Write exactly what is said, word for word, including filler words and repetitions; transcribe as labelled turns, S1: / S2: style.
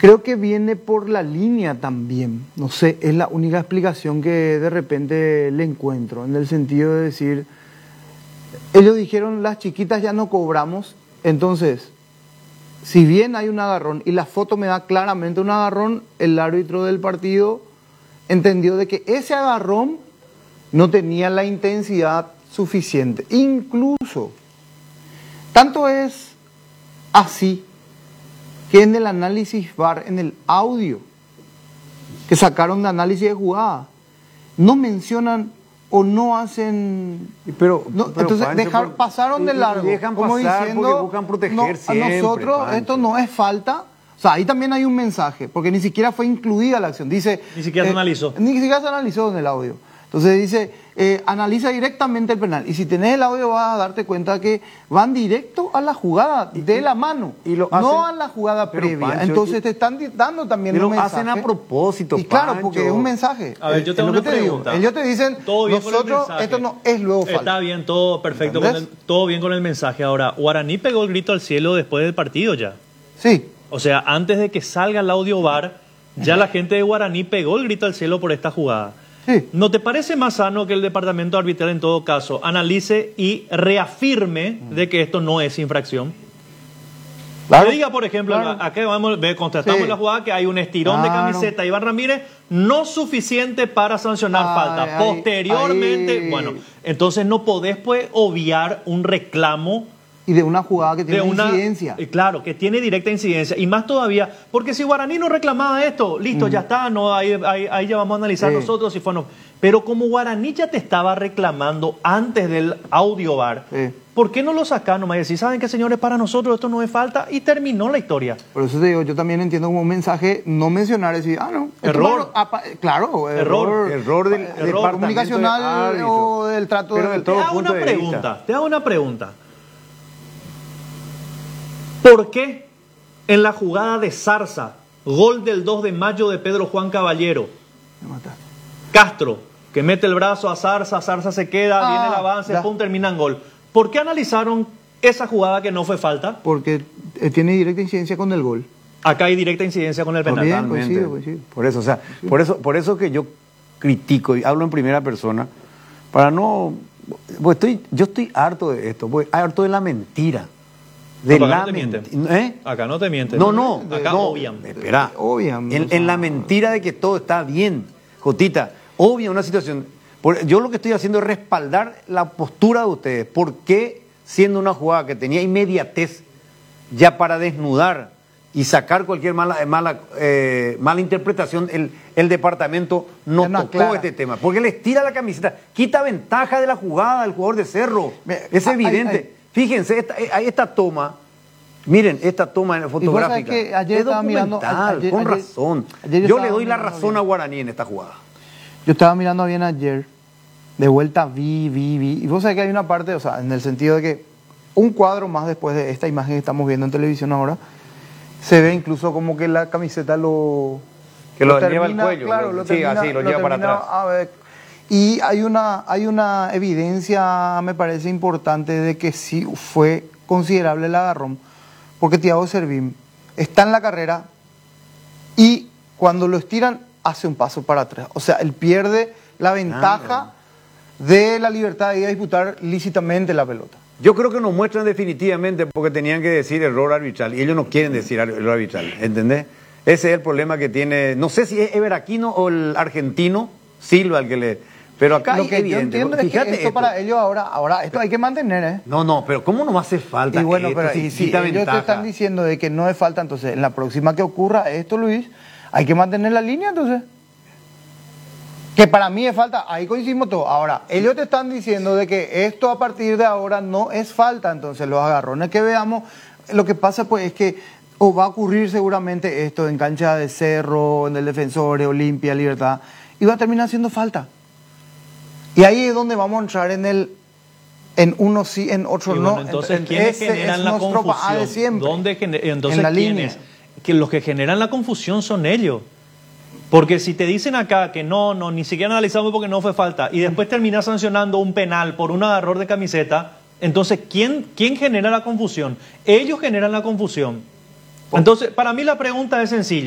S1: Creo que viene por la línea también. No sé, es la única explicación que de repente le encuentro, en el sentido de decir, ellos dijeron, las chiquitas ya no cobramos, entonces, si bien hay un agarrón, y la foto me da claramente un agarrón, el árbitro del partido entendió de que ese agarrón no tenía la intensidad suficiente. Incluso, tanto es así, que en el análisis V A R, en el audio que sacaron de análisis de jugada, no mencionan o no hacen...
S2: Pero,
S1: no,
S2: pero
S1: entonces
S2: Pancho,
S1: dejar,
S2: por,
S1: pasaron de largo,
S2: dejan
S1: como
S2: pasar
S1: diciendo,
S2: porque buscan proteger
S1: no,
S2: siempre,
S1: a nosotros
S2: Pancho.
S1: Esto no es falta. O sea, ahí también hay un mensaje, porque ni siquiera fue incluida la acción. Dice,
S3: Ni siquiera
S1: eh,
S3: se analizó.
S1: Ni siquiera se analizó en el audio. Entonces dice, eh, analiza directamente el penal. Y si tenés el audio vas a darte cuenta que van directo a la jugada de
S2: y,
S1: la mano,
S2: y lo
S1: no
S2: hacen,
S1: a la jugada
S2: pero,
S1: previa.
S2: Pancho,
S1: Entonces
S2: y,
S1: te están dando también
S2: y
S1: un
S2: lo
S1: mensaje.
S2: hacen a propósito,
S1: Y claro,
S2: Pancho.
S1: porque es un mensaje.
S3: A ver, yo tengo
S1: Es lo
S3: una
S1: que te digo.
S3: pregunta.
S1: Ellos te dicen,
S3: Todo bien con el
S1: nosotros,
S3: mensaje.
S1: esto no es luego falta.
S3: Está bien, todo perfecto, con el- todo bien con el mensaje. Ahora, Guaraní pegó el grito al cielo después del partido ya.
S1: Sí.
S3: O sea, antes de que salga el audio V A R, ya la gente de Guaraní pegó el grito al cielo por esta jugada.
S1: Sí.
S3: ¿No te parece más sano que el departamento arbitral en todo caso analice y reafirme de que esto no es infracción?
S1: Claro,
S3: Que diga, por ejemplo,
S1: claro.
S3: acá vamos, ve, contrastamos
S1: Sí.
S3: la jugada, que hay un estirón
S1: Claro.
S3: de camiseta de Iván Ramírez, no suficiente para sancionar
S1: Ay,
S3: falta.
S1: ay,
S3: Posteriormente,
S1: ay.
S3: bueno, entonces no podés pues obviar un reclamo
S1: Y de una jugada que
S3: de
S1: tiene
S3: una
S1: incidencia.
S3: eh, claro, que tiene directa incidencia, y más todavía, porque si Guaraní no reclamaba esto, listo, ya está, no, ahí, ahí, ahí ya vamos a analizar
S1: Sí.
S3: nosotros si fue o no. Pero como Guaraní ya te estaba reclamando antes del audio V A R,
S1: Sí.
S3: ¿por qué no lo sacan nomás y decir, saben qué, señores, para nosotros esto no es falta? Y terminó la historia.
S1: Por eso te digo, yo también entiendo como un mensaje no mencionar, decir, ah, no. esto
S3: Error.
S1: va- apa- claro,
S3: Error.
S2: Error del
S1: eh,
S2: departamento
S1: comunicacional
S2: de árbitro.
S1: o del trato
S2: Pero
S1: del...
S2: de todo
S3: Te hago
S2: punto
S3: una
S2: de
S3: pregunta,
S2: vista.
S3: te hago una pregunta. ¿Por qué en la jugada de Zarza, gol del dos de mayo de Pedro Juan Caballero,
S1: Me mataste.
S3: Castro, que mete el brazo a Zarza, Zarza se queda,
S1: Ah,
S3: viene el avance,
S1: ya.
S3: pum, termina en gol? ¿Por qué analizaron esa jugada que no fue falta?
S1: Porque eh, tiene directa incidencia con el gol.
S3: Acá hay directa incidencia con el penal.
S1: También.
S2: Totalmente.
S1: coincido, coincido.
S2: Por eso, o sea, por eso, por eso que yo critico y hablo en primera persona, para no, pues estoy, yo estoy harto de esto, pues, harto de la mentira. De
S3: No, acá
S2: la
S3: no te mienten.
S2: menti- ¿eh?
S3: Acá no te mienten.
S2: No, no,
S3: Acá
S2: no,
S3: obvian.
S2: Espera,
S1: Obvian,
S2: en,
S1: o sea.
S2: en la mentira de que todo está bien, Jotita, obvia una situación. Por- yo lo que estoy haciendo es respaldar la postura de ustedes. ¿Por qué, siendo una jugada que tenía inmediatez ya para desnudar y sacar cualquier mala, mala, eh, mala interpretación, el, el departamento no
S1: Ya no
S2: tocó
S1: aclara.
S2: este tema? Porque les tira la camiseta, quita ventaja de la jugada del jugador de Cerro.
S1: Me-
S2: Es
S1: ah,
S2: evidente.
S1: ay, ay.
S2: Fíjense, esta, eh, esta toma, miren, esta toma
S1: sabés
S2: fotográfica
S1: que ayer
S2: es
S1: estaba mirando-
S2: documental,
S1: ayer-
S2: con
S1: ayer-
S2: razón.
S1: ayer yo
S2: Yo
S1: estaba
S2: le doy la
S1: mirando
S2: razón
S1: bien.
S2: a Guaraní en esta jugada.
S1: Yo estaba mirando bien ayer, de vuelta vi, vi, vi, y vos sabés que hay una parte, o sea, en el sentido de que un cuadro más después de esta imagen que estamos viendo en televisión ahora, se ve incluso como que la camiseta lo...
S2: Que lo lleva al cuello,
S1: Claro,
S2: lo-
S1: lo
S2: sí,
S1: termina,
S2: así, lo lleva para
S1: termina
S2: atrás.
S1: a ver. Y hay una, hay una evidencia, me parece importante, de que sí fue considerable el agarrón, porque Thiago Servín está en la carrera y cuando lo estiran hace un paso para atrás. O sea, él pierde la ventaja de la libertad de ir a disputar lícitamente la pelota.
S2: Yo creo que nos muestran definitivamente porque tenían que decir error arbitral y ellos no quieren decir ar- error arbitral, ¿entendés? Ese es el problema que tiene, no sé si es Everaquino o el argentino Silva el que le... Pero acá
S1: Lo
S2: es
S1: que yo
S2: evidente.
S1: entiendo es que
S2: Fíjate
S1: esto,
S2: esto.
S1: para ellos ahora, ahora esto hay que mantener, ¿eh?
S2: No, no, pero ¿cómo no hace falta
S1: Y bueno,
S2: esto
S1: pero
S2: si
S1: y si
S2: quita
S1: ellos te
S2: ventaja?
S1: están diciendo de que no es falta, entonces en la próxima que ocurra esto, Luis, hay que mantener la línea, entonces. Que para mí es falta, ahí coincidimos todos. Ahora, ellos te están diciendo de que esto a partir de ahora no es falta, entonces los agarrones que veamos, lo que pasa pues es que o va a ocurrir seguramente esto en cancha de Cerro, en el Defensor, Olimpia, Libertad, y va a terminar siendo falta. Y ahí es donde vamos a entrar en el en uno sí, en otro
S3: Y
S1: no.
S3: bueno, entonces,
S1: En-
S3: ¿quiénes
S1: ese
S3: generan
S1: es
S3: la
S1: nuestro pa- ah, de
S3: confusión?
S1: siempre.
S3: ¿Dónde gener- entonces,
S1: En la
S3: ¿quiénes?
S1: línea.
S3: Que los que generan la confusión son ellos. Porque si te dicen acá que no, no, ni siquiera analizamos porque no fue falta, y después terminas sancionando un penal por un agarrón de camiseta, entonces, ¿quién, quién genera la confusión? Ellos generan la confusión. Entonces, para mí la pregunta es sencilla.